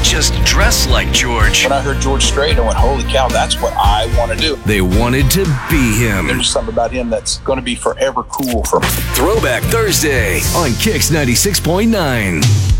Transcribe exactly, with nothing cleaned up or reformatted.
just dress like George. When I heard George Strait, I went, holy cow, that's what I want to do. They wanted to be him. There's just something about him that's going to be forever cool for me. Throwback Thursday on Kicks ninety-six point nine.